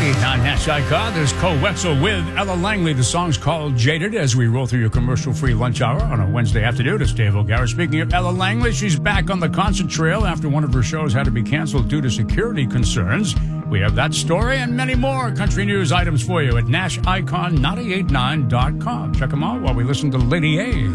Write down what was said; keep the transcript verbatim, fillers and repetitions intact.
On Nash Icon, there's Cole Wetzel with Ella Langley. The song's called Jaded as we roll through your commercial-free lunch hour on a Wednesday afternoon. It's Dave O'Gara. Speaking of Ella Langley, she's back on the concert trail after one of her shows had to be canceled due to security concerns. We have that story and many more country news items for you at Nash Icon nine eight nine dot com. Check them out while we listen to Lady A.